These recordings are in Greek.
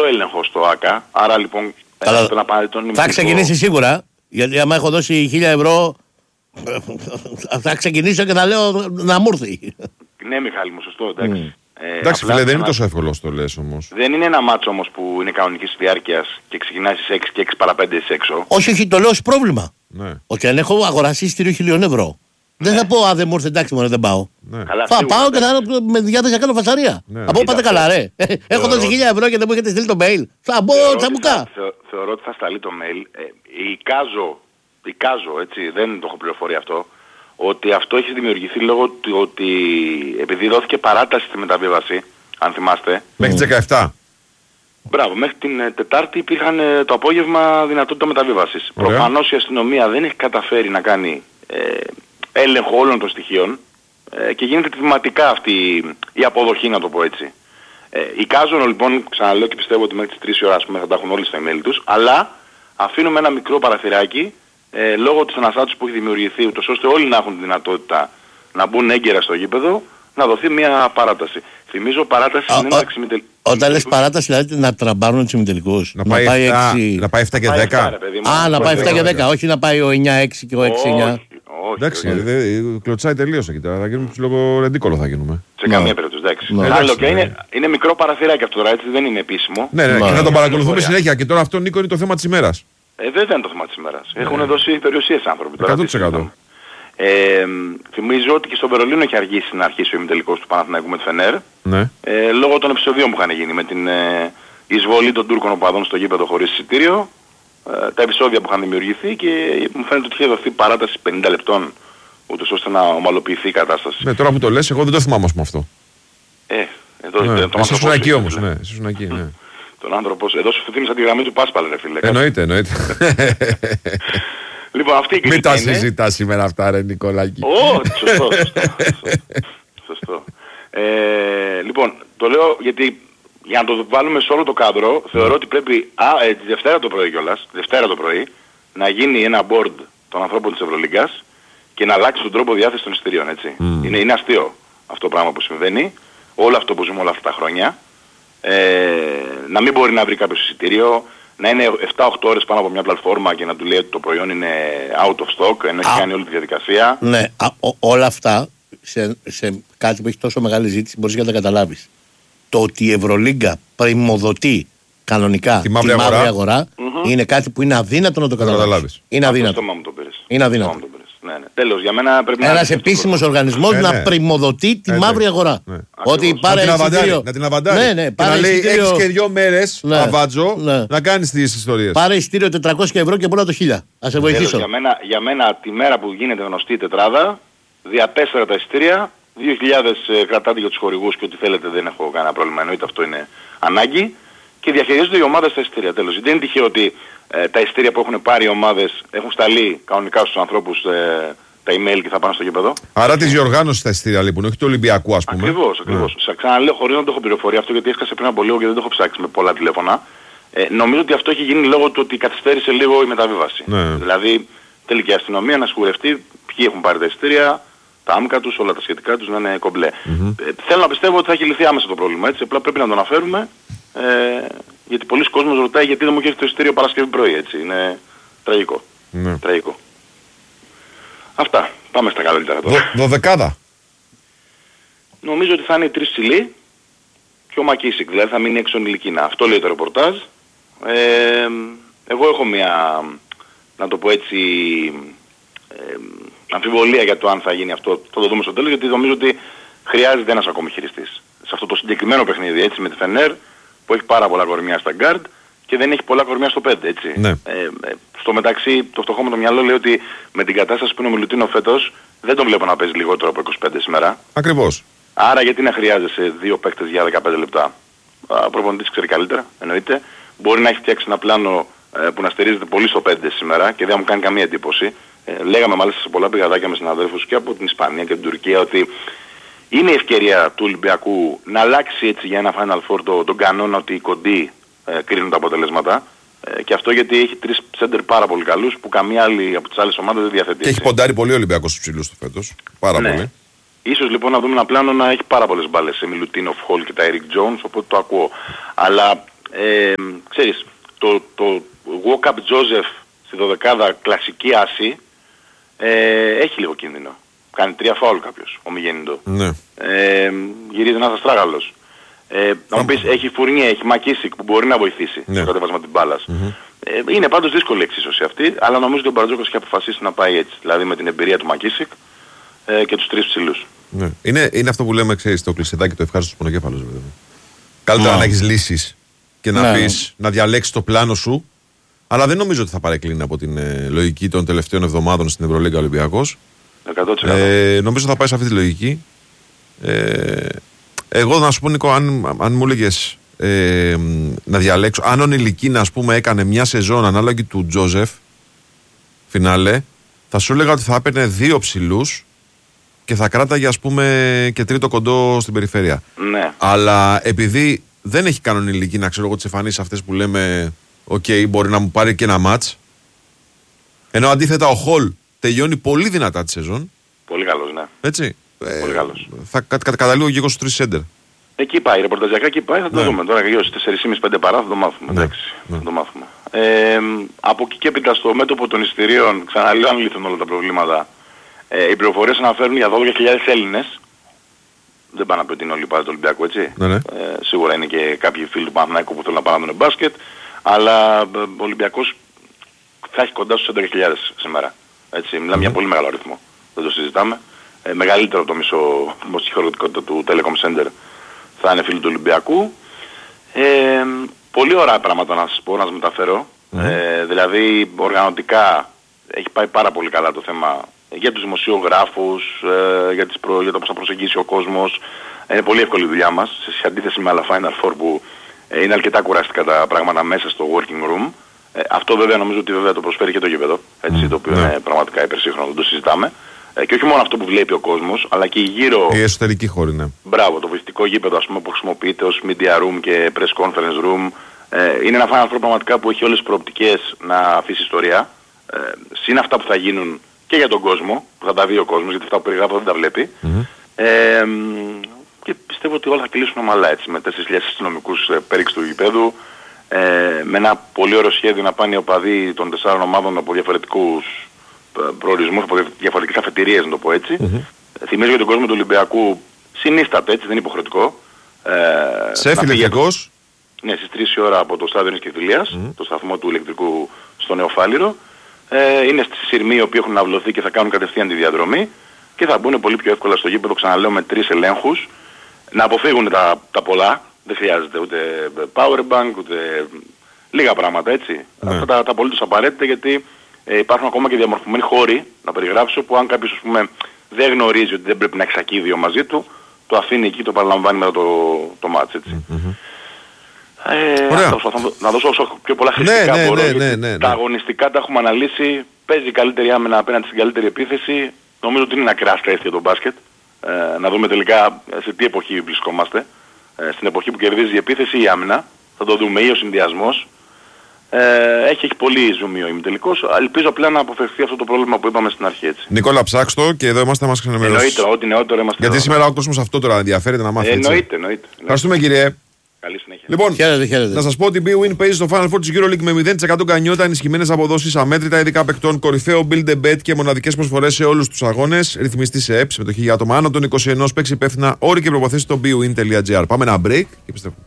έλεγχο στο ΑΚΑ. Άρα λοιπόν θα ξεκινήσει σίγουρα. Γιατί άμα έχω δώσει 1.000 ευρώ, θα ξεκινήσω και θα λέω να μου έρθει. Ναι, Μιχάλη μου, σωστό, εντάξει. Εντάξει, φίλε, δεν είναι τόσο εύκολο το λες όμως. Δεν είναι ένα μάτσο όμως που είναι κανονικής διάρκειας και ξεκινάει στις 6 και 6 παρά 5 είσαι έξω. Όχι, το λέω ως πρόβλημα. Ναι. Ότι αν έχω αγοράσει εισιτήριο 1.000 ευρώ. Δεν θα πω, δεν μου ήρθε, εντάξει, μόνο δεν πάω. Ναι. Καλά, θα σίγουρα, πάω και θα με διάθεση να κάνω φασαρία. Ναι. Θα πω, πάτε καλά, ρε. Έχω δώσει 1.000 ευρώ και δεν μου έχετε στείλει το mail. Θα μπω τσαμπουκά. Θεωρώ ότι θα σταλεί το mail. Εικάζω, έτσι, δεν το έχω πληροφορεί αυτό, ότι αυτό έχει δημιουργηθεί λόγω του ότι επειδή δόθηκε παράταση στη μεταβίβαση, αν θυμάστε. Μέχρι τις 17. Μπράβο, μέχρι την Τετάρτη υπήρχαν το απόγευμα δυνατότητα μεταβίβασης. Προφανώς η αστυνομία δεν έχει καταφέρει να κάνει έλεγχο όλων των στοιχείων και γίνεται τμηματικά αυτή η αποδοχή, να το πω έτσι. Εικάζω λοιπόν, ξαναλέω και πιστεύω ότι μέχρι τις 3 ώρα θα τα έχουν όλοι στα email τους, αλλά αφήνουμε ένα μικρό παραθυράκι λόγω της αναστάτωσης που έχει δημιουργηθεί, ούτως ώστε όλοι να έχουν τη δυνατότητα να μπουν έγκαιρα στο γήπεδο, να δοθεί μια παράταση. Θυμίζω παράταση είναι ένα ημιτελικό. Όταν λες παράταση, δηλαδή να τραμπάρουν τους ημιτελικούς. Να πάει 7 και 10. Να πάει 7 και 10, όχι να πάει ο 9-6 και ο 6-9. Εντάξει, κλωτσάει τελείως εκεί τώρα. Θα γίνουμε λόγω ρεντίκολο θα γίνουμε. Σε καμία περίπτωση, εντάξει. Άλλο και είναι μικρό παραθυράκι αυτό τώρα, έτσι δεν είναι επίσημο. Ναι, και θα τον παρακολουθούμε συνέχεια. Και τώρα αυτό, Νίκο, είναι το θέμα της ημέρας. Δεν είναι το θέμα της ημέρας. Έχουν δώσει περιουσίες άνθρωποι. 100%. Θυμίζω ότι και στο Βερολίνο έχει αργήσει να αρχίσει ο ημιτελικός του Παναθηναϊκού με τη Φενέρ. Ναι. Λόγω των επεισοδίων που είχαν γίνει με την εισβολή των Τούρκων οπαδών στο γήπεδο χωρίς εισιτήριο. Τα επεισόδια που είχαν δημιουργηθεί και μου φαίνεται ότι είχε δοθεί παράταση 50 λεπτών ούτως ώστε να ομαλοποιηθεί η κατάσταση. Ναι, τώρα που το λες, εγώ δεν το θυμάμαι με αυτό. Εσύ ήσουν εκεί όμως, ναι. Τον άνθρωπο, εδώ σου θύμισα τη γραμμή του Πάσπαλ, ρε φίλε. Εννοείται. Λοιπόν, αυτή η μην τα συζητάς σήμερα αυτά, ρε Νικολάκη. Σωστό. Λοιπόν, το λέω γιατί για να το βάλουμε σε όλο το κάδρο, θεωρώ ότι πρέπει τη Δευτέρα το πρωί κιόλας, Δευτέρα το πρωί, να γίνει ένα board των ανθρώπων της Ευρωλίγκας και να αλλάξει τον τρόπο διάθεσης των εισιτηρίων, έτσι. Είναι αστείο αυτό το πράγμα που συμβαίνει, όλο αυτό που ζούμε όλα αυτά τα χρόνια. Να μην μπορεί να βρει κάποιο εισιτήριο, να είναι 7-8 ώρες πάνω από μια πλατφόρμα και να του λέει ότι το προϊόν είναι out of stock, ενώ έχει κάνει όλη τη διαδικασία. Ναι, όλα αυτά σε κάτι που έχει τόσο μεγάλη ζήτηση μπορείς να τα καταλάβεις. Το ότι η Ευρωλίγκα πρημοδοτεί κανονικά τη μαύρη αγορά είναι κάτι που είναι αδύνατο να το καταλάβεις. Είναι αδύνατο. Είναι αδύνατο. Ναι. Τέλος, για μένα πρέπει να... Ένας επίσημος οργανισμός να πρημοδοτεί τη μαύρη αγορά. Ότι πάρε εισιτήριο... Να την αβαντάρει. Να λέει 6 και 2 μέρες αβάτζω να κάνεις τις ιστορίες. Πάρε εισιτήριο 400 ευρώ και πολλά το 1.000. Ας σε βοηθήσω. Για μένα τη μέρα που γίνεται γνωστή η τετράδα, δια 4 τα εισιτήρια, 2.000 κρατάτε για τους χορηγούς και ό,τι θέλετε, δεν έχω κανένα πρόβλημα, εννοείται αυτό είναι ανάγκη. Και διαχειρίζονται οι ομάδες τα εισιτήρια. Τέλος. Δεν είναι τυχαίο ότι τα εισιτήρια που έχουν πάρει οι ομάδες έχουν σταλεί κανονικά στους ανθρώπους τα email και θα πάνε στο γήπεδο. Άρα της διοργάνωσης τα εισιτήρια λοιπόν, όχι του Ολυμπιακού ας πούμε. Ακριβώς. Σας ξαναλέω χωρίς να το έχω πληροφορία αυτό γιατί έσκασε πριν από λίγο και δεν το έχω ψάξει με πολλά τηλέφωνα. Νομίζω ότι αυτό έχει γίνει λόγω του ότι καθυστέρησε λίγο η μεταβίβαση. Δηλαδή θέλει και η αστυνομία να σιγουρευτεί ποιοι έχουν πάρει τα εισιτήρια, τα άμκα τους, όλα τα σχετικά τους να είναι κομπλέ. Θέλω να πιστεύω ότι θα έχει λυθεί άμεσα το πρόβλημα, έτσι. Απλά πρέπει να το αναφέρουμε. Γιατί πολλοί κόσμος ρωτάει γιατί δεν μου έχει το εισιτήριο Παρασκευή πρωί, έτσι. Είναι τραγικό. Τραγικό. Αυτά. Πάμε στα καλύτερα τώρα. Δωδεκάδα. Νομίζω ότι θα είναι οι 3 ψηλοί και ο Μακίσικ, δηλαδή θα μείνει έξω Νιλικίνα. Αυτό λέει το ρεπορτάζ. Εγώ έχω μια, να το πω έτσι, αμφιβολία για το αν θα γίνει αυτό. Θα το δούμε στο τέλος γιατί νομίζω ότι χρειάζεται ένας ακόμη χειριστής. Σε αυτό το συγκεκριμένο παιχνίδι, έτσι, με τη Φενέρ, που έχει πάρα πολλά κορμιά στα γκάρντ και δεν έχει πολλά κορμιά στο 5, έτσι. Ναι. Στο μεταξύ, το φτωχό με το μυαλό λέει ότι με την κατάσταση που είναι ο Μιλουτίνο φέτος, δεν τον βλέπω να παίζει λιγότερο από 25 σήμερα. Ακριβώς. Άρα γιατί να χρειάζεσαι 2 παίκτες για 15 λεπτά. Ο προπονητής ξέρει καλύτερα, εννοείται. Μπορεί να έχει φτιάξει ένα πλάνο που να στηρίζεται πολύ στο 5 σήμερα και δεν μου κάνει καμία εντύπωση. Λέγαμε μάλιστα σε πολλά πηγαδάκια με συναδέλφους και από την Ισπανία και την Τουρκία ότι είναι η ευκαιρία του Ολυμπιακού να αλλάξει έτσι για ένα Final Four τον κανόνα ότι οι κοντοί κρίνουν τα αποτελέσματα. Και αυτό γιατί έχει 3 σέντερ πάρα πολύ καλούς που καμία άλλη από τις άλλες ομάδες δεν διαθέτει. Και έχει ποντάρει πολύ ο Ολυμπιακός στους ψηλούς του φέτος. Πάρα πολύ. Ίσως λοιπόν να δούμε ένα πλάνο να έχει πάρα πολλές μπάλες σε Μιλουτίνοφ, Χολ και τα Eric Jones, οπότε το ακούω. Αλλά ξέρεις, το walk-up Joseph στη 12 κλασική άση έχει λίγο κίνδυνο. Κάνει 3 φάουλ κάποιος, ο Μιγέννητο. Ναι. Γυρίζει ένας αστράγαλος. Να μου πεις, έχει Φουρνιέ, έχει Μακίσικ που μπορεί να βοηθήσει στο κατέβασμα της μπάλας. Είναι πάντως δύσκολη εξίσωση αυτή, αλλά νομίζω ότι ο Μπαρτζόκας έχει αποφασίσει να πάει έτσι. Δηλαδή με την εμπειρία του Μακίσικ και τους 3 ψηλούς. Ναι. Είναι αυτό που λέμε, ξέρεις, το κλεισεδάκι, το ευχάριστος πονοκέφαλος. Καλύτερα να έχεις λύσεις και να πεις, να διαλέξεις το πλάνο σου. Αλλά δεν νομίζω ότι θα παρεκκλίνει από την λογική των τελευταίων εβδομάδων στην Ευρωλίγκα Ολυμπιακός. 100%. Νομίζω θα πάει σε αυτή τη λογική. Εγώ να σου πω, Νικό, αν μου έλεγες να διαλέξω, αν ο Νιλικίνα, ας πούμε, έκανε μια σεζόν ανάλογη του Τζόζεφ φινάλε, θα σου έλεγα ότι θα έπαιρνε 2 ψηλούς και θα κράταγε, ας πούμε, και 3ο κοντό στην περιφέρεια. Ναι. Αλλά επειδή δεν έχει κάνει ο Νιλικίνα, ξέρω εγώ, τις εμφανίσεις αυτές που λέμε, μπορεί να μου πάρει και ένα μάτς. Ενώ αντίθετα ο Χολ τελειώνει πολύ δυνατά τη σεζόν. Πολύ καλός, ναι. Έτσι. Πολύ καλός. Θα καταλήγω και εγώ στους 3 σέντερ. Εκεί πάει, ρεπορταζιακά εκεί πάει, θα το δούμε. Τώρα γύρω στις 4,5-5 παρά θα το μάθουμε. Εντάξει, θα το μάθουμε. Από εκεί και έπειτα στο μέτωπο των εισιτηρίων, ξαναλέω, αν λύθουν όλα τα προβλήματα, οι πληροφορίες αναφέρουν για 12.000 Έλληνες. Δεν πάνε να πει ότι είναι όλοι πάρα το Ολυμπιακό, έτσι. Σίγουρα είναι και κάποιοι φίλοι του Παναθηναϊκού που θέλουν να πάνε να δουν μπάσκετ, αλλά ο Ολυμπιακός θα έχει κοντά στους 11.000 σήμερα. Έτσι, μιλάμε για πολύ μεγάλο αριθμό. Δεν το συζητάμε. Μεγαλύτερο από το μισό δημοσιοχωρητικότητα του Telecom Center θα είναι φίλοι του Ολυμπιακού. Πολύ ωραία πράγματα να σας πω, να σας μεταφέρω. Δηλαδή οργανωτικά έχει πάει πάρα πολύ καλά το θέμα για τους δημοσιογράφους, για το πώς θα προσεγγίσει ο κόσμος. Είναι πολύ εύκολη η δουλειά μας, σε αντίθεση με άλλα Final Four που είναι αρκετά κουραστικά τα πράγματα μέσα στο working room. Αυτό βέβαια νομίζω ότι βέβαια το προσφέρει και το γήπεδο, έτσι, το οποίο είναι πραγματικά υπερσύγχρονο, δεν το συζητάμε. Και όχι μόνο αυτό που βλέπει ο κόσμος, αλλά και γύρω... Η εσωτερική χώρη, ναι. Μπράβο, το βοηθητικό γήπεδο, ας πούμε, που χρησιμοποιείται ως media room και press conference room. Είναι ένα Final Four πραγματικά που έχει όλες τις προοπτικές να αφήσει ιστορία. Συν αυτά που θα γίνουν και για τον κόσμο, που θα τα δει ο κόσμος, γιατί αυτά που περιγράφω δεν τα βλέπει. Και πιστεύω ότι όλα θα κλείσουν ομαλά, έτσι, με 4.000 αστυνομικούς πέριξ του γηπέδου, με ένα πολύ ωραίο σχέδιο να πάνε οι οπαδοί των 4 ομάδων από διαφορετικούς προορισμούς, από διαφορετικές αφετηρίες, να το πω έτσι. Θυμίζω για τον κόσμο του Ολυμπιακού, συνίσταται, έτσι, δεν είναι υποχρεωτικό. Σε φιλετικός. Ναι, στις 3 η ώρα από το στάδιο της Κεφυλίας, το σταθμό του ηλεκτρικού στο Νεοφάλιρο. Είναι στη Συρμή οι οποίοι έχουν αυλωθεί και θα κάνουν κατευθείαν τη διαδρομή και θα μπουν πολύ πιο εύκολα στο γήπεδο, ξαναλέω, με 3 ελέγχους. Να αποφύγουν τα πολλά, δεν χρειάζεται ούτε powerbank, ούτε λίγα πράγματα, έτσι. Αυτά τα απολύτως απαραίτητα, γιατί υπάρχουν ακόμα και διαμορφωμένοι χώροι, να περιγράψω, που αν κάποιος, ας πούμε, δεν γνωρίζει ότι δεν πρέπει να έχει σακίδιο μαζί του, το αφήνει εκεί, το παραλαμβάνει μετά το μάτς, έτσι. Να δώσω όσο πιο πολλά χρηστικά μπορώ, γιατί τα αγωνιστικά τα έχουμε αναλύσει, παίζει καλύτερη άμυνα απέναντι στην καλύτερη επίθεση, νομίζω ότι είναι ένα κράστα έτσι για τον μπάσκετ. Να δούμε τελικά σε τι εποχή βρισκόμαστε, στην εποχή που κερδίζει η επίθεση ή η άμυνα, θα το δούμε, ή ο συνδυασμός. Έχει πολύ ζουμί ο ημιτελικός. Ελπίζω απλά να αποφευθεί αυτό το πρόβλημα που είπαμε στην αρχή, έτσι. Νικόλα, ψάξτε και εδώ είμαστε να μας ξενεμερώσεις. Εννοείται, ό,τι νεότερο είμαστε. Γιατί εδώ. Σήμερα ο κόσμος αυτό τώρα ενδιαφέρεται να μάθει. Εννοείται. Ευχαριστούμε, κύριε. Καλή συνέχεια. Λοιπόν, χαίρετε. Να σας πω ότι η BWIN παίζει στο Final Four της EuroLeague με 0% γκανιότα, ενισχυμένες αποδόσεις, αμέτρητα ειδικά παικτών, κορυφαίο build a bet και μοναδικές προσφορές σε όλους τους αγώνες. Ρυθμιστή σε ΕΠ, συμμετοχή για άτομα άνω των 21, παίξει υπεύθυνα, όροι και προποθέσεις στο bwin.gr. Πάμε ένα break και επιστρέφουμε.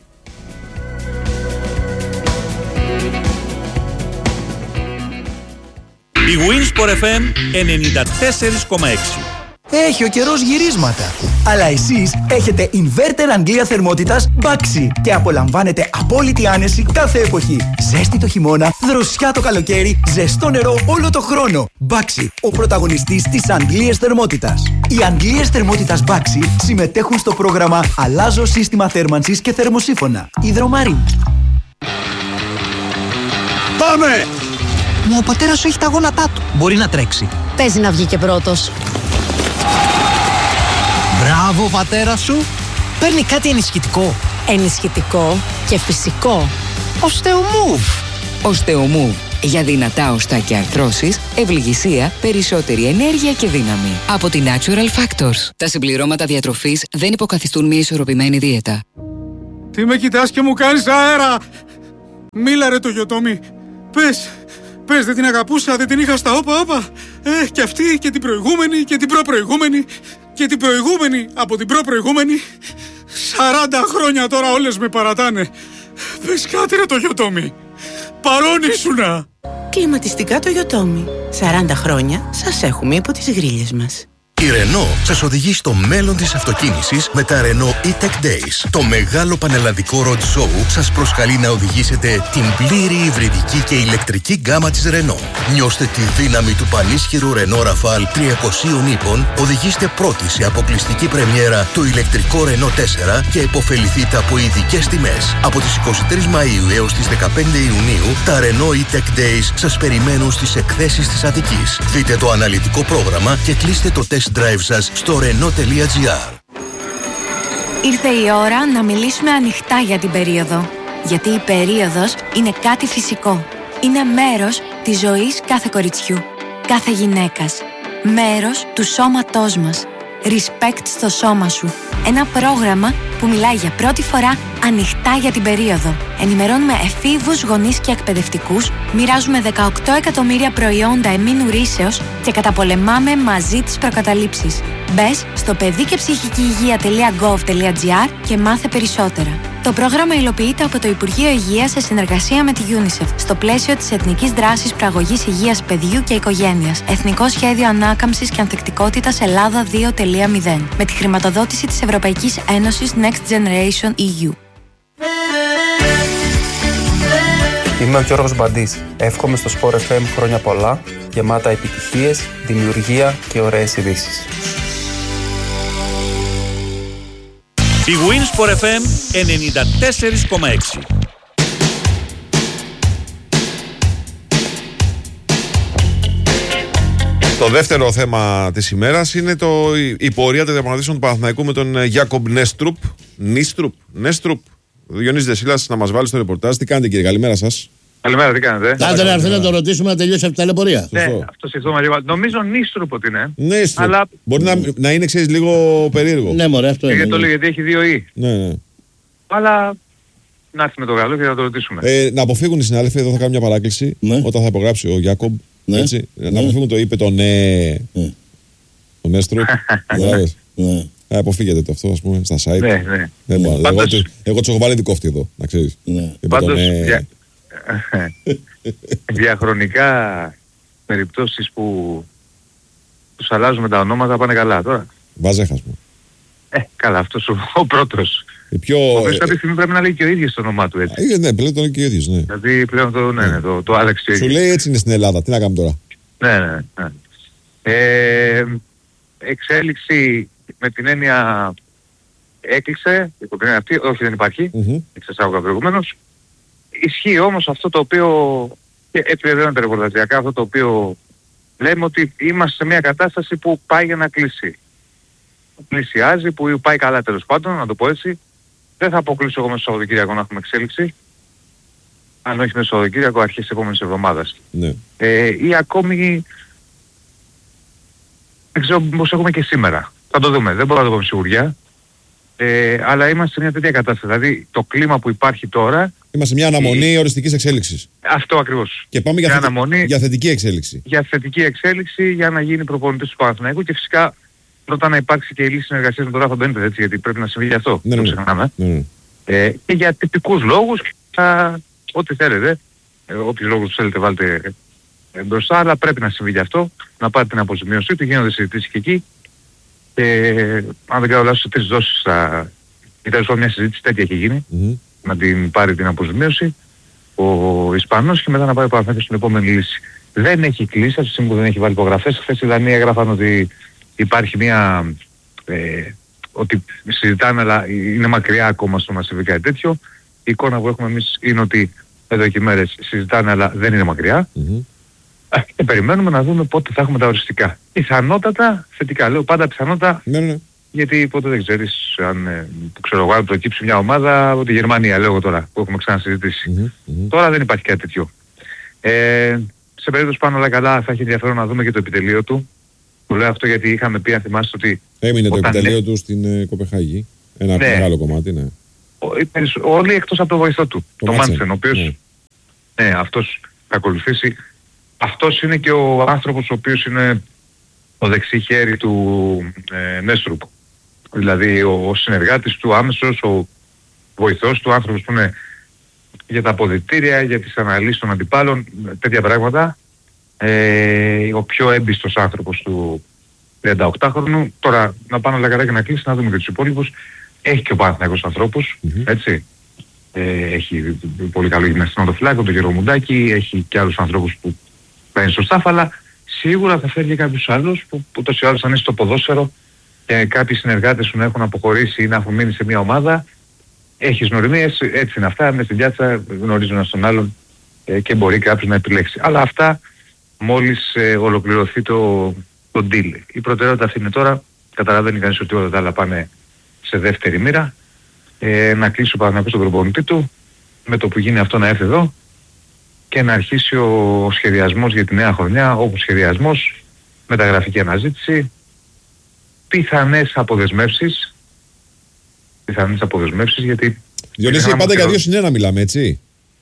Η Winsport FM 94,6. Έχει ο καιρός γυρίσματα. Αλλά εσείς έχετε inverter Αγγλία θερμότητας Baxi και απολαμβάνετε απόλυτη άνεση κάθε εποχή. Ζέστη το χειμώνα, δροσιά το καλοκαίρι, ζεστό νερό όλο το χρόνο. Baxi, ο πρωταγωνιστής της Αγγλίας θερμότητας. Οι Αγγλίες θερμότητας Baxi συμμετέχουν στο πρόγραμμα Αλλάζω σύστημα θέρμανσης και θερμοσύφωνα. Υδρομαρίν. Πάμε! Μα ο πατέρας σου έχει τα γόνατά του. Μπορεί να τρέξει. Παίζει να βγει και πρώτος. Μπράβο, πατέρα σου. Παίρνει κάτι ενισχυτικό. Ενισχυτικό και φυσικό. Osteomove. Osteomove. Για δυνατά οστά και αρθρώσεις, ευληγησία, περισσότερη ενέργεια και δύναμη. Από τη Natural Factors. Τα συμπληρώματα διατροφής δεν υποκαθιστούν μια ισορροπημένη δίαιτα. Τι με κοιτάς και μου κάνεις αέρα! Μίλα ρε το Γιοτόμι. Πες, δεν την αγαπούσα, δεν την είχα στα όπα. Και αυτή και την προηγούμενη και την προπροηγούμενη και την προηγούμενη από την προπροηγούμενη. 40 χρόνια τώρα όλες με παρατάνε. Πες κάτι ρε το Γιοτόμι. Παρόν ήσουνα. Κλιματιστικά το Γιοτόμι. 40 χρόνια σας έχουμε υπό τις γρίλες μας. Η Renault σας οδηγεί στο μέλλον της αυτοκίνησης με τα Renault E-Tech Days. Το μεγάλο πανελλαδικό road show σας προσκαλεί να οδηγήσετε την πλήρη υβριδική και ηλεκτρική γκάμα της Renault. Νιώστε τη δύναμη του πανίσχυρου Renault Rafale 300 ύπων, οδηγήστε πρώτοι σε αποκλειστική πρεμιέρα το ηλεκτρικό Renault 4 και επωφεληθείτε από ειδικές τιμές. Από τις 23 Μαΐου έως τις 15 Ιουνίου, τα Renault E-Tech Days σας περιμένουν στις εκθέσεις της Αττικής. Δείτε το αναλυτικό πρόγραμμα και κλείστε το test drive σας στο Renault.gr. Ήρθε η ώρα να μιλήσουμε ανοιχτά για την περίοδο. Γιατί η περίοδος είναι κάτι φυσικό. Είναι μέρος της ζωής κάθε κοριτσιού, κάθε γυναίκας. Μέρος του σώματός μας. Respect στο σώμα σου. Ένα πρόγραμμα που μιλάει για πρώτη φορά ανοιχτά για την περίοδο. Ενημερώνουμε εφήβους, γονείς και εκπαιδευτικούς, μοιράζουμε 18 εκατομμύρια προϊόντα εμμήνου ρύσεως και καταπολεμάμε μαζί τις προκαταλήψεις. Μπες στο παιδικεψυχικηυγεία.gov.gr και μάθε περισσότερα. Το πρόγραμμα υλοποιείται από το Υπουργείο Υγείας σε συνεργασία με τη UNICEF στο πλαίσιο της Εθνικής Δράσης Προαγωγής Υγείας Παιδιού και Οικογένειας. Εθνικό Σχέδιο Ανάκαμψης και Ανθεκτικότητας Ελλάδα 2.0 με τη χρηματοδότηση της Ευρωπαϊκής Ένωσης Next Generation EU. Είμαι ο Γιώργος Μπαντής. Εύχομαι στο Sport FM χρόνια πολλά, γεμάτα επιτυχίες, δημιουργία και ωραίες ειδήσεις. Η Winsport FM 94,6. Το δεύτερο θέμα της ημέρας είναι η πορεία των διαπραγματεύσεων του Παναθηναϊκού με τον Γιάκομπ Νέστρουπ. Διονύση Δεσίλας να μας βάλει στο ρεπορτάζ. Τι κάνετε κύριε, καλημέρα σας. Καλημέρα, τι κάνετε. Κάντε να έρθει να το ρωτήσουμε να τελειώσει αυτή τα ταλαιπωρία. Ναι, αυτό σκεφτόμαστε λίγο. Νομίζω Νίστρουπ ότι είναι. Νίστρουπ. Αλλά... Μπορεί να είναι, ξέρεις, λίγο περίεργο. Ναι, μωρέ, αυτό είναι. Γιατί το λέει, γιατί έχει 2 «η». Ναι. Αλλά να έρθει με το καλό και να το ρωτήσουμε. Να αποφύγουν οι συνάδελφοι, εδώ θα κάνω μια παράκληση. Όταν θα υπογράψει ο Γιάκομπ. Έτσι, να αποφύγουν το είπε το ναι. Ο Νέστρουπ. Αποφύγετε το αυτό, ας πούμε, στα site. Ναι. Εγώ τους έχω βάλει δικό αυτή εδώ, να ξέρεις. Πάντως, διαχρονικά περιπτώσεις που τους αλλάζουμε τα ονόματα πάνε καλά τώρα. Βάζεχας μου. Καλά, αυτός ο πρώτος. Ο οποίος κάποια στιγμή πρέπει να λέει και ο ίδιος το όνομά του έτσι. Ναι, πλέον το λέει και ο ίδιος, ναι. Δηλαδή πλέον το άλλαξε ο ίδιος. Σου λέει έτσι είναι στην Ελλάδα, τι να κάνουμε τώρα. Ναι. Εξέλιξη με την έννοια έκλεισε, υπό την έννοια αυτή, όχι δεν υπάρχει, εξασάγωγα προηγουμένως. Ισχύει όμως αυτό το οποίο, και επιβεβαιώνεται ρεπορταζιακά, αυτό το οποίο λέμε ότι είμαστε σε μια κατάσταση που πάει για να κλείσει. Πλησιάζει, που πάει καλά τέλος πάντων, να το πω έτσι. Δεν θα αποκλείσω εγώ μέσα στο Σαββατοκύριακο να έχουμε εξέλιξη. Αν όχι μέσα στο Σαββατοκύριακο, αρχές της επόμενης εβδομάδας. Ναι. Ή ακόμη, δεν ξέρω πώς έχουμε και σήμερα. Θα το δούμε, δεν μπορώ να το πω με σιγουριά. Αλλά είμαστε σε μια τέτοια κατάσταση. Δηλαδή το κλίμα που υπάρχει τώρα... Είμαστε σε μια αναμονή οριστικής εξέλιξης. Αυτό ακριβώς. Και πάμε για θετική εξέλιξη. Για θετική εξέλιξη, για να γίνει προπονητής του Παναθηναϊκού και φυσικά πρώτα να υπάρξει και η λύση συνεργασίας με τον Ράφα Μπένιτες, έτσι, γιατί πρέπει να συμβεί γι' αυτό. Ναι, το ξεχνάμε. Και για τυπικούς λόγους, ό,τι θέλετε, όποιους λόγους θέλετε βάλτε μπροστά, αλλά πρέπει να συμβεί γι' αυτό, να πάρει την αποζημίωσή του, γίνονται συζητήσεις και εκεί. Αν δεν κάνω λάθος, σε 3 δόσεις ήταν μια συζήτηση τέτοια έχει γίνει, να την πάρει την αποζημίωση ο Ισπανός και μετά να πάει ο Παναθηναϊκός στην επόμενη λύση. Δεν έχει κλείσει, αυτή τη στιγμή που δεν έχει βάλει υπογραφές. Χθες οι Δανείοι έγραφαν ότι υπάρχει μια... ότι συζητάνε αλλά είναι μακριά ακόμα στο να συμβεί κάτι τέτοιο. Η εικόνα που έχουμε εμείς είναι ότι εδώ και μέρες συζητάνε αλλά δεν είναι μακριά. Και περιμένουμε να δούμε πότε θα έχουμε τα οριστικά. Πιθανότατα θετικά. Λέω πάντα πιθανότατα, γιατί ποτέ δεν ξέρεις αν ξέρω εγώ, αν προκύψει μια ομάδα από τη Γερμανία, λέω τώρα, που έχουμε ξανασυζητήσει. Τώρα δεν υπάρχει κάτι τέτοιο. Σε περίπτωση πάνω όλα καλά θα έχει ενδιαφέρον να δούμε και το επιτελείο του. Το λέω αυτό γιατί είχαμε πει, αν θυμάστε, ότι... Έμεινε το επιτελείο του στην Κοπεχάγη. Ένα μεγάλο κομμάτι, ναι. Όλοι εκτός από το βοηθό του, το Μάντσεν, ο οποίος ναι, αυτός θα ακολουθήσει. Αυτός είναι και ο άνθρωπος ο οποίος είναι ο δεξί χέρι του Νέστρουπ. Δηλαδή ο συνεργάτης του άμεσος, ο βοηθός του, άνθρωπος που είναι για τα αποδυτήρια, για τις αναλύσεις των αντιπάλων, τέτοια πράγματα. Ο πιο έμπιστος άνθρωπος του 38χρονου. Τώρα να πάνε όλα καλά και να κλείσει, να δούμε και τους υπόλοιπους. Έχει και ο Παναθηναϊκός ανθρώπους, έτσι. Έχει πολύ καλό γυμναστικό το φυλάκο, τον Γιώργο Μουντάκη, έχει και άλλους ανθρώπους που παίρνει στο στάφ, αλλά σίγουρα θα φέρει και κάποιους άλλους που τόσο άλλους θα είναι στο ποδόσφαιρο και κάποιοι συνεργάτες σου να έχουν αποχωρήσει ή να έχουν μείνει σε μια ομάδα. Έχεις γνωριμίες, έτσι είναι αυτά, μες στην πιάτσα γνωρίζουν ένας τον άλλον και μπορεί κάποιος να επιλέξει. Αλλά αυτά μόλις ολοκληρωθεί το deal. Η προτεραιότητα αυτή είναι τώρα, καταλαβαίνει κανείς ότι όλα τα άλλα πάνε σε δεύτερη μοίρα, να κλείσει ο Παναθηναϊκός τον προπονητή του, με το που γίνει αυτό να έρθει εδώ και να αρχίσει ο σχεδιασμός για τη νέα χρονιά, όπου σχεδιασμός, μεταγραφική αναζήτηση, πιθανές αποδεσμεύσεις, γιατί... Διονύση, πάντα για 2-1 μιλάμε, έτσι.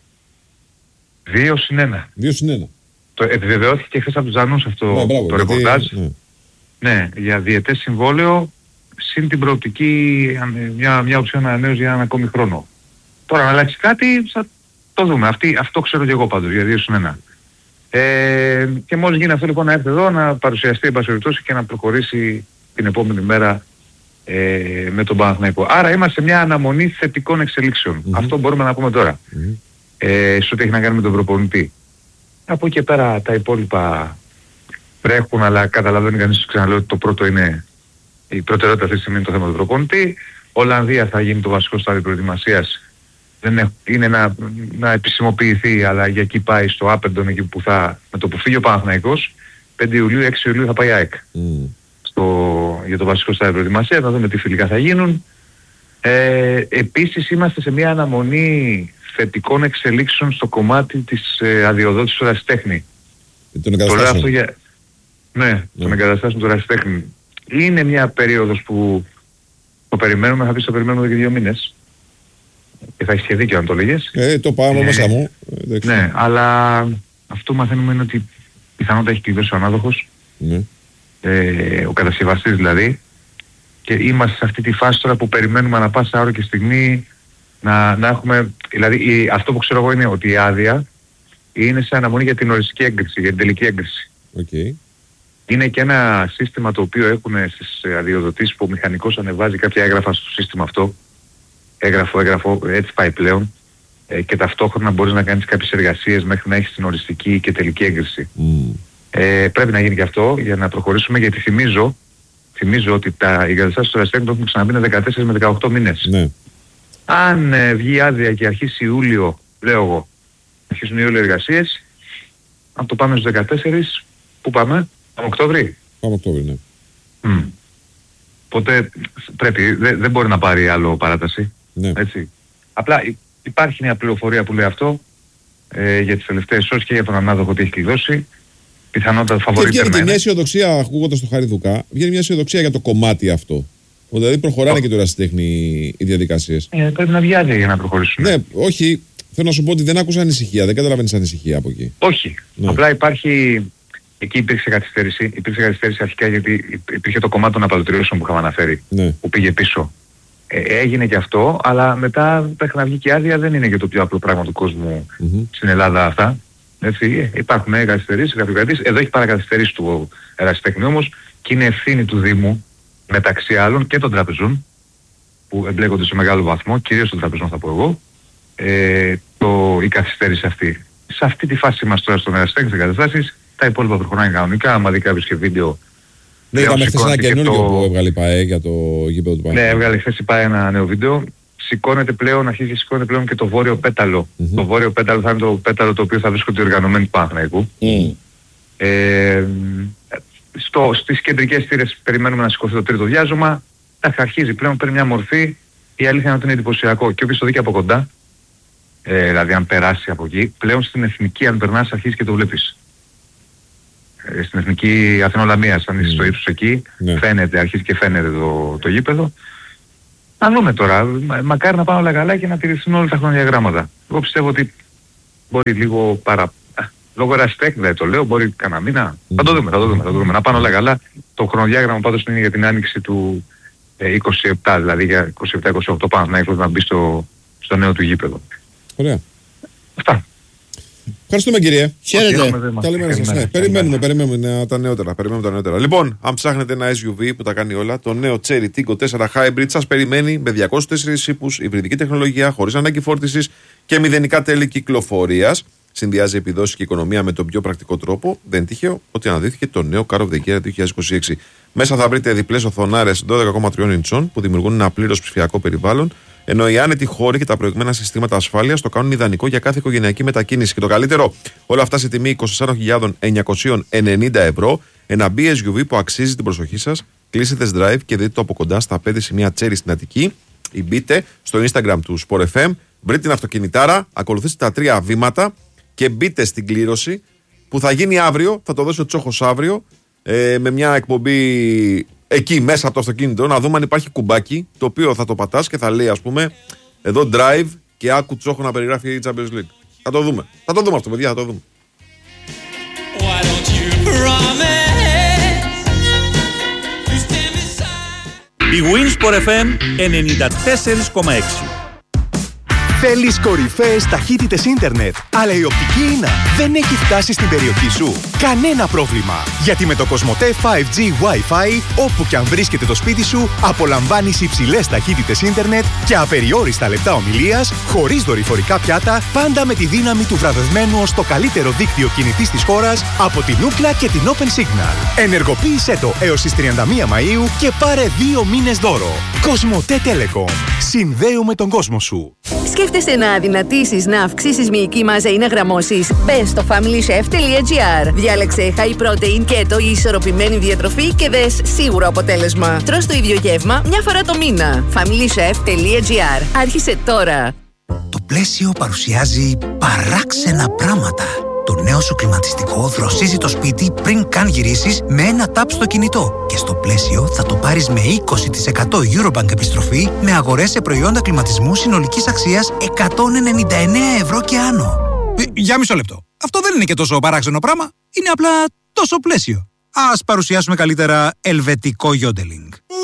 2-1. 2-1. Το επιβεβαιώθηκε χθες από τους Ζανούς αυτό το ρεπορτάζ. Ναι, για διετές συμβόλαιο, συν την προοπτική μια οψία ανανέωση για έναν ακόμη χρόνο. Τώρα να αλλάξει κάτι, θα το δούμε. Αυτό ξέρω και εγώ πάντως, για 2-1. Και μόλις γίνει αυτό λοιπόν να έρθει εδώ, να παρουσιαστεί εν πάση περιπτώσει και να προχωρήσει την επόμενη μέρα με τον Παναθηναϊκό. Άρα είμαστε σε μια αναμονή θετικών εξελίξεων. Αυτό μπορούμε να πούμε τώρα. Σε ό,τι έχει να κάνει με τον προπονητή. Από εκεί πέρα τα υπόλοιπα βρέχουν, αλλά καταλαβαίνει κανείς, ξαναλέω, ότι το πρώτο είναι η προτεραιότητα αυτή τη στιγμή, είναι το θέμα του προπονητή. Ολλανδία θα γίνει το βασικό στάδιο προετοιμασίας. Είναι να επισημοποιηθεί, αλλά για εκεί πάει στο Άπεντον, εκεί που θα, με το που φύγει ο Παναθηναϊκός, 5 Ιουλίου, 6 Ιουλίου θα πάει ΑΕΚ. Για το βασικό στάδιο προετοιμασίας, να δούμε τι φιλικά θα γίνουν. Επίσης είμαστε σε μια αναμονή θετικών εξελίξεων στο κομμάτι της αδειοδότησης του ερασιτέχνη. Το λέω αυτό για... Ναι, τον εγκαταστάσεων του ερασιτέχνη. Είναι μια περίοδος που το περιμένουμε, θα πεις το περιμένουμε και 2 μήνες. Και θα έχεις και δίκιο αν το λέγες. Το πάμε μέσα μου. Ναι, αλλά αυτό μαθαίνουμε είναι ότι πιθανότατα έχει κλειδώσει ο ανάδοχος. Ο κατασκευαστής δηλαδή. Και είμαστε σε αυτή τη φάση τώρα που περιμένουμε ανά πάσα ώρα και στιγμή να έχουμε... Δηλαδή αυτό που ξέρω εγώ είναι ότι η άδεια είναι σε αναμονή για την οριστική έγκριση, για την τελική έγκριση. Είναι και ένα σύστημα το οποίο έχουν στις αδειοδοτήσεις που ο μηχανικός ανεβάζει κάποια έγγραφα στο σύστημα αυτό. Έγγραφο, έτσι πάει πλέον. Και ταυτόχρονα μπορείς να κάνεις κάποιες εργασίες μέχρι να έχεις την οριστική και τελική έγκριση. Πρέπει να γίνει και αυτό για να προχωρήσουμε, γιατί θυμίζω ότι οι εγκαταστάσεις του ερασιτέχνη το έχουν ξαναμπεί 14 με 18 μήνες. Αν βγει άδεια και αρχίσει Ιούλιο, λέω εγώ, αρχίσουν Ιούλιο εργασίες, αν το πάμε στους 14, πού πάμε? Πάμε Οκτώβρη. Πάμε Οκτώβρη, ναι. Οπότε πρέπει, δεν μπορεί να πάρει άλλο παράταση. Έτσι. Απλά υπάρχει μια πληροφορία που λέει αυτό για τις τελευταίες ώρες και για τον ανάδοχο ότι έχει κλειδώσει. Πιθανότατα φαβορεί. Και βγαίνει μια αισιοδοξία, ακούγοντας το Χαριδουκά, βγαίνει μια αισιοδοξία για το κομμάτι αυτό. Δηλαδή προχωράνε και το ερασιτέχνη οι διαδικασίες. Πρέπει να βγει άδεια για να προχωρήσουν. Ναι, όχι. Θέλω να σου πω ότι δεν άκουσα ανησυχία, δεν καταλαβαίνεις ανησυχία από εκεί. Όχι. Απλά υπάρχει. Εκεί υπήρξε καθυστέρηση. Υπήρξε καθυστέρηση αρχικά γιατί υπήρχε το κομμάτι των απαλωτριώσεων που είχαμε αναφέρει. Που πήγε πίσω. Έγινε και αυτό, αλλά μετά μέχρι να βγει και άδεια δεν είναι και το πιο απλό πράγμα του κόσμου στην Ελλάδα αυτά. Έτσι, υπάρχουν καθυστερήσεις, γραφειοκρατήσεις. Εδώ έχει παρακαθυστερήσει του ερασιτέχνη όμως και είναι ευθύνη του Δήμου μεταξύ άλλων και των τραπεζών που εμπλέκονται σε μεγάλο βαθμό, κυρίως των τραπεζών θα πω εγώ, η καθυστέρηση αυτή. Σε αυτή τη φάση είμαστε τώρα στον ερασιτέχνη στις εγκαταστάσεις, τα υπόλοιπα προχωράνε κανονικά. Άμα δει κάποιος και βίντεο. Ναι, είδαμε χθες ένα καινούργιο που έβγαλε η ΠΑΕ για το γήπεδο του Παναθηναϊκού. Ναι, έβγαλε χθες η ΠΑΕ ένα νέο βίντεο. Σηκώνεται πλέον, αρχίζει και σηκώνεται πλέον και το βόρειο πέταλο. Το βόρειο πέταλο θα είναι το πέταλο το οποίο θα βρίσκονται οργανωμένοι του Παναθηναϊκού. Στις κεντρικές θύρες περιμένουμε να σηκωθεί το τρίτο διάζωμα. Αρχίζει πλέον, παίρνει μια μορφή. Η αλήθεια είναι ότι είναι εντυπωσιακό. Και όποιος το δει και από κοντά, δηλαδή αν περάσει από εκεί, πλέον στην εθνική, αν περνάς, αρχίζει και το βλέπεις. Στην εθνική Αθηνολαμίας, αν είσαι στο ύψος εκεί, φαίνεται, αρχίζει και φαίνεται το γήπεδο. Να δούμε τώρα. Μακάρι να πάνε όλα καλά και να τηρηθούν όλα τα χρονοδιαγράμματα. Εγώ πιστεύω ότι μπορεί λίγο λόγω ερασιτέχνη το λέω, μπορεί κανένα μήνα. Θα το δούμε. Να πάνε όλα καλά. Το χρονοδιάγραμμα πάντως είναι για την άνοιξη του 27, δηλαδή για 27-28 Παναθηναϊκός να μπει στο νέο του γήπεδο. Ωραία. Αυτά. Ευχαριστούμε, κύριε. Χαίρετε. Καλημέρα σας. Περιμένουμε τα νεότερα. Λοιπόν, αν ψάχνετε ένα SUV που τα κάνει όλα, το νέο Cherry Tiggo 4 Hybrid σας περιμένει με 204 ύπους, υβριδική τεχνολογία, χωρίς ανάγκη φόρτισης και μηδενικά τέλη κυκλοφορίας. Συνδυάζει επιδόσεις και οικονομία με τον πιο πρακτικό τρόπο. Δεν είναι τυχαίο ότι αναδύθηκε το νέο Car of the Year 2026. Μέσα θα βρείτε διπλές οθονάρες 12,3 ιντσών που δημιουργούν ένα πλήρως ψηφιακό περιβάλλον, ενώ οι άνετοι χώροι και τα προηγμένα συστήματα ασφάλειας το κάνουν ιδανικό για κάθε οικογενειακή μετακίνηση. Και το καλύτερο, όλα αυτά σε τιμή 24.990 ευρώ. Ένα BSUV που αξίζει την προσοχή σας. Κλείστε test drive και δείτε το από κοντά στα 5 σημεία Cherry στην Αττική. Ή μπείτε στο Instagram του Sport FM, βρείτε την αυτοκινητάρα, ακολουθήστε τα 3 βήματα και μπείτε στην κλήρωση που θα γίνει αύριο. Θα το δώσει ο Τσόχος αύριο με μια εκπομπή εκεί μέσα από το αυτοκίνητο, να δούμε αν υπάρχει κουμπάκι το οποίο θα το πατάς και θα λέει, ας πούμε, εδώ drive και άκου Τσόχο να περιγράφει η Champions League. Θα το δούμε αυτό, παιδιά, θα το δούμε. Η Winsport FM 94,6. Θέλεις κορυφαίες ταχύτητες ίντερνετ, αλλά η οπτική ίνα δεν έχει φτάσει στην περιοχή σου? Κανένα πρόβλημα, γιατί με το Cosmote 5G Wi-Fi, όπου και αν βρίσκεται το σπίτι σου, απολαμβάνεις υψηλές ταχύτητες ίντερνετ και απεριόριστα λεπτά ομιλίας, χωρίς δορυφορικά πιάτα, πάντα με τη δύναμη του βραβευμένου ως το καλύτερο δίκτυο κινητής της χώρας από την Ookla και την Open Signal. Ενεργοποίησέ το έως τις 31 Μαΐου και πάρε 2 μήνες δώρο. Cosmote Telecom. Συνδέουμε τον κόσμο σου. Σκέφτεσαι να αδυνατήσεις, να αυξήσεις μυϊκή μάζα ή να γραμμώσεις? Μπες στο familychef.gr. Διάλεξε high protein, keto ή ισορροπημένη διατροφή και δες σίγουρο αποτέλεσμα. Τρως το ίδιο γεύμα μια φορά το μήνα. familychef.gr. Άρχισε τώρα. Το πλαίσιο παρουσιάζει παράξενα πράγματα. Το νέο σου κλιματιστικό δροσίζει το σπίτι πριν καν γυρίσεις με ένα tap στο κινητό. Και στο πλαίσιο θα το πάρεις με 20% Eurobank επιστροφή με αγορές σε προϊόντα κλιματισμού συνολικής αξίας 199 ευρώ και άνω. Για μισό λεπτό. Αυτό δεν είναι και τόσο παράξενο πράγμα. Είναι απλά τόσο πλαίσιο. Ας παρουσιάσουμε καλύτερα ελβετικό γιόντελινγκ.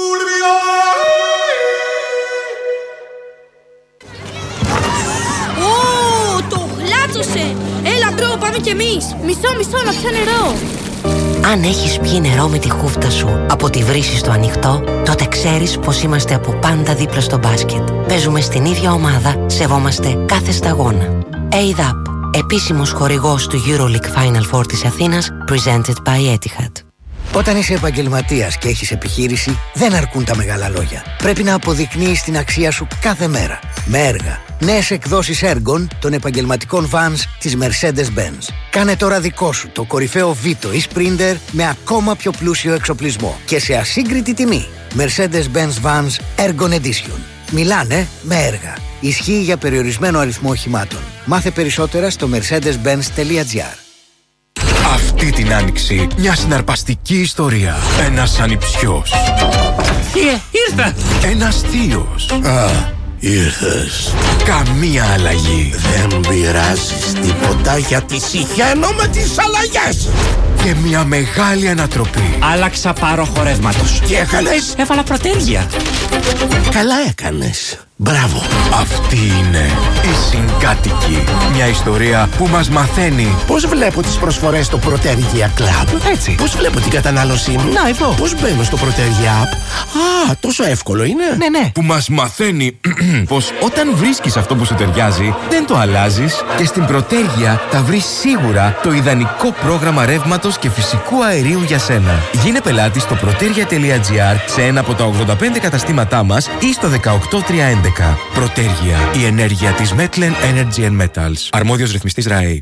Το γλάτσωσε! Έλα μπρο, πάμε κι εμείς! Μισό, να πιω νερό! Αν έχεις πιει νερό με τη χούφτα σου από τη βρύση στο ανοιχτό, τότε ξέρεις πως είμαστε από πάντα δίπλα στο μπάσκετ. Παίζουμε στην ίδια ομάδα, σεβόμαστε κάθε σταγόνα. ADAP, επίσημος χορηγός του EuroLeague Final Four της Αθήνας, presented by Etihad. Όταν είσαι επαγγελματίας και έχεις επιχείρηση, δεν αρκούν τα μεγάλα λόγια. Πρέπει να αποδεικνύεις την αξία σου κάθε μέρα. Με έργα. Νέες εκδόσεις έργων των επαγγελματικών vans της Mercedes-Benz. Κάνε τώρα δικό σου το κορυφαίο Vito ή Sprinter με ακόμα πιο πλούσιο εξοπλισμό και σε ασύγκριτη τιμή. Mercedes-Benz Vans Ergon Edition. Μιλάνε με έργα. Ισχύει για περιορισμένο αριθμό οχημάτων. Μάθε περισσότερα στο mercedes-benz.gr. Αυτή την άνοιξη μια συναρπαστική ιστορία. Ένας ανιψιός. Ήρθα! Ένας θείος. Ήρθες. Καμία αλλαγή. Δεν πειράζεις τίποτα γιατί συχαίνω με τις αλλαγές. Και μια μεγάλη ανατροπή. Άλλαξα πάροχο ρεύματος. Τι έκανες? Έβαλα προτέρια. Καλά έκανες. Μπράβο. Αυτή είναι η Συγκάτοικοι. Μια ιστορία που μας μαθαίνει πώς βλέπω τις προσφορές στο Protergia Club. Έτσι. Πώς βλέπω την κατανάλωσή μου. Να, εδώ. Πώς μπαίνω στο Protergia App. Τόσο εύκολο είναι. Ναι. Που μας μαθαίνει πως όταν βρίσκεις αυτό που σου ταιριάζει, δεν το αλλάζεις και στην Protergia θα βρεις σίγουρα το ιδανικό πρόγραμμα ρεύματος και φυσικού αερίου για σένα. Γίνε πελάτη στο protergia.gr σε ένα από τα 85 καταστήματά μας ή στο 18311. Protergia, η ενέργεια της Metlen Energy and Metals. Αρμόδιος ρυθμιστής ΡΑΕ.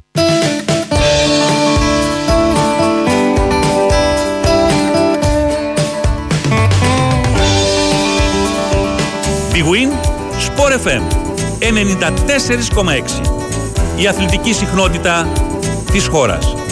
Big Win, Sport FM 94,6. Η αθλητική συχνότητα της χώρας.